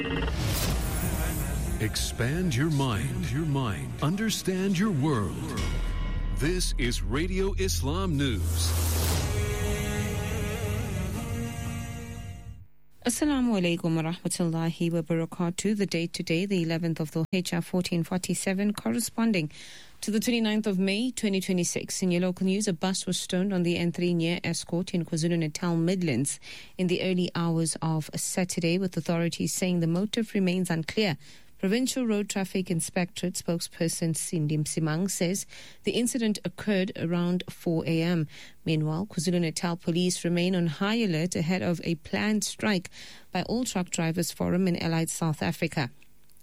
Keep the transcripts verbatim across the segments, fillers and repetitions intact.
Expand your mind, your mind. Understand your world. This is Radio Islam News. Assalamu alaikum wa rahmatullahi wa barakatuh. The date today, the eleventh of the Hijjah fourteen forty-seven, corresponding to the twenty-ninth of May twenty twenty-six. In your local news, a bus was stoned on the N three near Escort in KwaZulu-Natal Midlands in the early hours of Saturday, with authorities saying the motive remains unclear. Provincial Road Traffic Inspectorate spokesperson Cindy Msimang says the incident occurred around four a.m. Meanwhile, KwaZulu-Natal police remain on high alert ahead of a planned strike by All Truck Drivers Forum in Allied South Africa.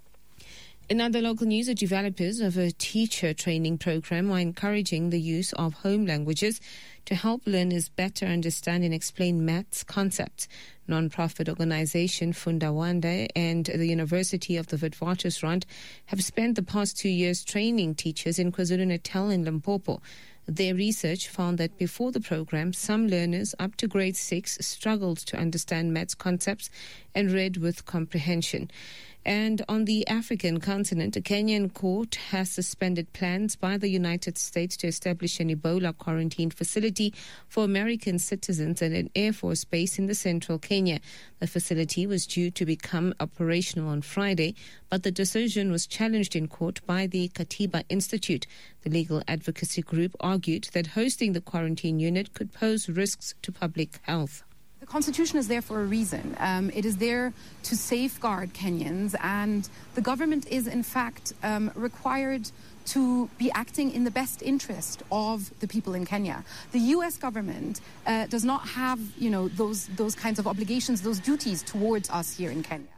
In other local news, the developers of a teacher training program are encouraging the use of home languages to help learners better understand and explain maths concepts. Non-profit organization Fundawanda and the University of the Witwatersrand have spent the past two years training teachers in KwaZulu-Natal and Limpopo. Their research found that before the program, some learners up to grade six struggled to understand maths concepts and read with comprehension. And on the African continent, a Kenyan court has suspended plans by the United States to establish an Ebola quarantine facility for American citizens at an Air Force base in the central Kenya. The facility was due to become operational on Friday, but the decision was challenged in court by the Katiba Institute. The legal advocacy group argued that hosting the quarantine unit could pose risks to public health. The Constitution is there for a reason. Um, it is there to safeguard Kenyans, and the government is, in fact, um, required to be acting in the best interest of the people in Kenya. The U S government uh, does not have, you know, those those kinds of obligations, those duties towards us here in Kenya.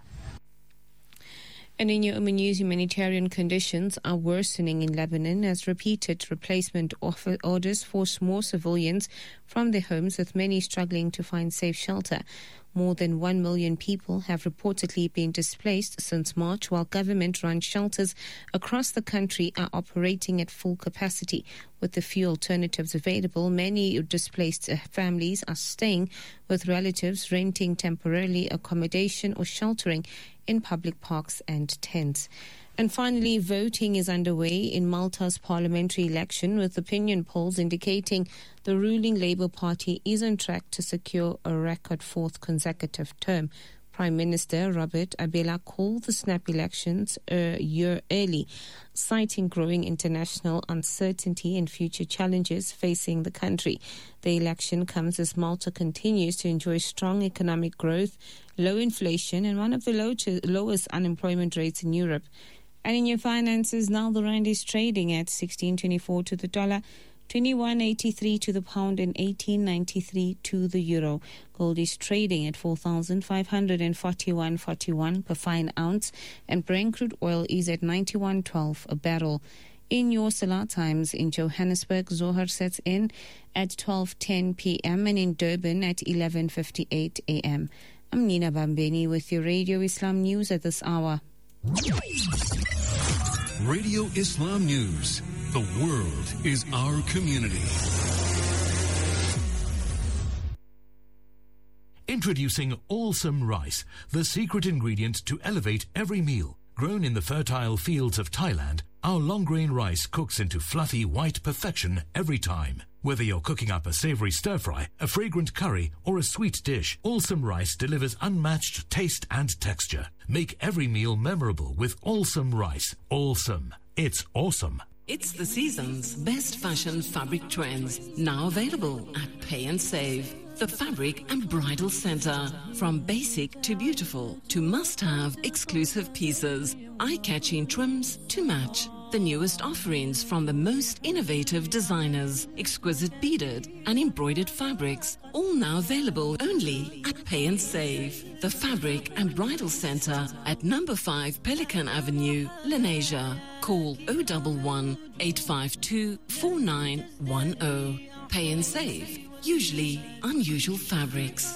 And in your news, humanitarian conditions are worsening in Lebanon as repeated replacement offer orders force more civilians from their homes, with many struggling to find safe shelter. More than one million people have reportedly been displaced since March, while government-run shelters across the country are operating at full capacity. With the few alternatives available, many displaced families are staying with relatives, renting temporarily accommodation or sheltering in public parks and tents. And finally, voting is underway in Malta's parliamentary election, with opinion polls indicating the ruling Labour Party is on track to secure a record fourth consecutive term. Prime Minister Robert Abela called the snap elections a year early, citing growing international uncertainty and future challenges facing the country. The election comes as Malta continues to enjoy strong economic growth, low inflation, and one of the low to, lowest unemployment rates in Europe. And in your finances, now the rand is trading at sixteen twenty-four to the dollar, twenty-one eighty-three to the pound, and eighteen ninety-three to the euro. Gold is trading at four thousand five hundred forty-one dollars and forty-one per fine ounce, and Brent crude oil is at ninety-one twelve a barrel. In your Salah times, in Johannesburg, Zohar sets in at twelve ten p.m. and in Durban at eleven fifty-eight a.m. I'm Nina Bambeni with your Radio Islam News at this hour. Radio Islam News. The world is our community. Introducing Allsome Rice, the secret ingredient to elevate every meal. Grown in the fertile fields of Thailand, our long-grain rice cooks into fluffy white perfection every time. Whether you're cooking up a savory stir-fry, a fragrant curry, or a sweet dish, Allsome Rice delivers unmatched taste and texture. Make every meal memorable with Allsome Rice. Allsome. It's awesome. It's the season's best fashion fabric trends, now available at Pay and Save. The Fabric and Bridal Center. From basic to beautiful to must-have exclusive pieces, eye-catching trims to match. The newest offerings from the most innovative designers, exquisite beaded and embroidered fabrics, all now available only at Pay and Save. The Fabric and Bridal Center at number five Pelican Avenue, Lenasia. Call oh one one, eight five two, four nine one oh. Pay and Save. Usually unusual fabrics.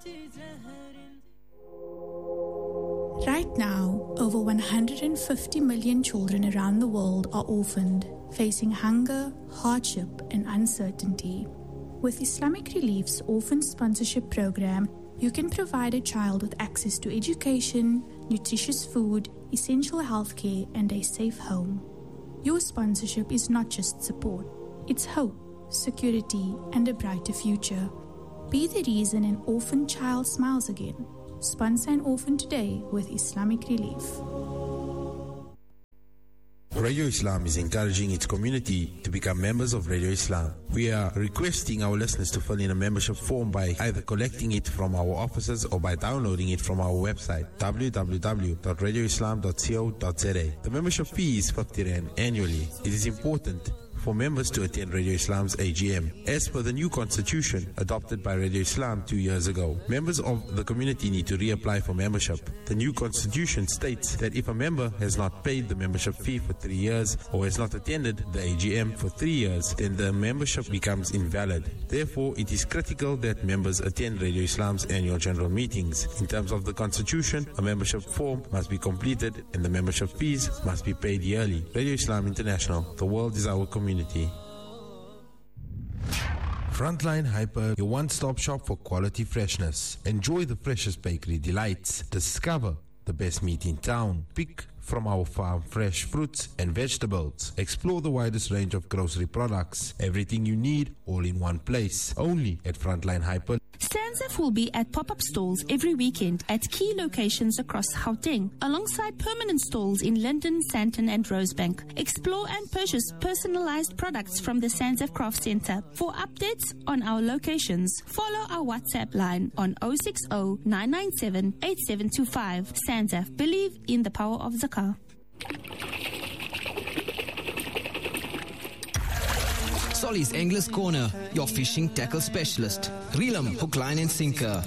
Right now, over one hundred fifty million children around the world are orphaned, facing hunger, hardship, and uncertainty. With Islamic Relief's Orphan Sponsorship Program, you can provide a child with access to education, nutritious food, essential healthcare, and a safe home. Your sponsorship is not just support, it's hope, security, and a brighter future. Be the reason an orphan child smiles again. Sponsor an orphan today with Islamic Relief. Radio Islam is encouraging its community to become members of Radio Islam. We are requesting our listeners to fill in a membership form by either collecting it from our offices or by downloading it from our website w w w dot radio islam dot co dot z a. The membership fee is fifty rand annually. It is important for members to attend Radio Islam's A G M. As per the new constitution adopted by Radio Islam two years ago, members of the community need to reapply for membership. The new constitution states that if a member has not paid the membership fee for three years or has not attended the A G M for three years, then the membership becomes invalid. Therefore, it is critical that members attend Radio Islam's annual general meetings. In terms of the constitution, a membership form must be completed and the membership fees must be paid yearly. Radio Islam International, the world is our community. Frontline Hyper, your one-stop shop for quality freshness. Enjoy the freshest bakery delights. Discover the best meat in town. Pick from our farm fresh fruits and vegetables. Explore the widest range of grocery products. Everything you need, all in one place. Only at Frontline Hyper. SANZAF will be at pop-up stalls every weekend at key locations across Gauteng, alongside permanent stalls in Linden, Sandton and Rosebank. Explore and purchase personalized products from the SANZAF Craft Center. For updates on our locations, follow our WhatsApp line on zero six zero nine nine seven eight seven two five. SANZAF, believe in the power of zakah. Solly's Anglers Corner, your fishing tackle specialist. Reel 'em, hook, line and sinker.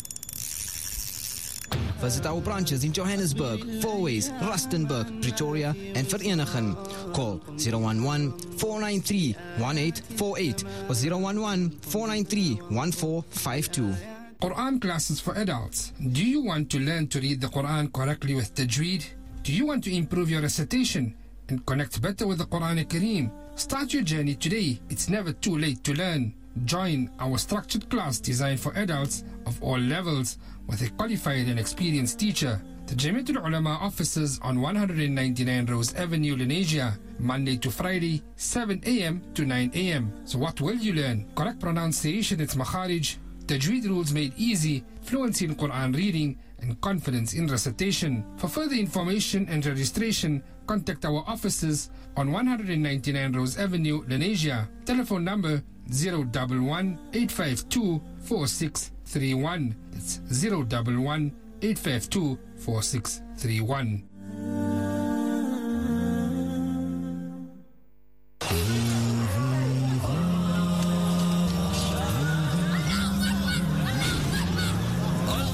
Visit our branches in Johannesburg, Fourways, Rustenburg, Pretoria and Vereeniging. Call zero one one four nine three one eight four eight or zero one one four nine three one four five two. Quran classes for adults. Do you want to learn to read the Quran correctly with Tajweed? Do you want to improve your recitation and connect better with the Quran Kareem? Start your journey today. It's never too late to learn. Join our structured class designed for adults of all levels with a qualified and experienced teacher. The Jamiatul Ulama offices on one ninety-nine Rose Avenue, Lenasia, Monday to Friday, seven a m to nine a m So what will you learn? Correct pronunciation, it's Makharij, Tajweed rules made easy, fluency in Quran reading, and confidence in recitation. For further information and registration, contact our offices on one ninety-nine Rose Avenue, Lenasia. Telephone number zero one one eight five two four six three one. It's zero one one eight five two four six three one.